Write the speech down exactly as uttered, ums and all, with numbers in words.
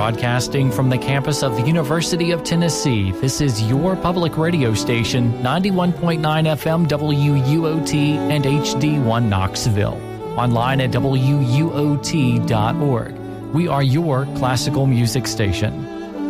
Broadcasting from the campus of the University of Tennessee, this is your public radio station, ninety-one point nine F M W U O T and H D one Knoxville. Online at W U O T dot org. We are your classical music station.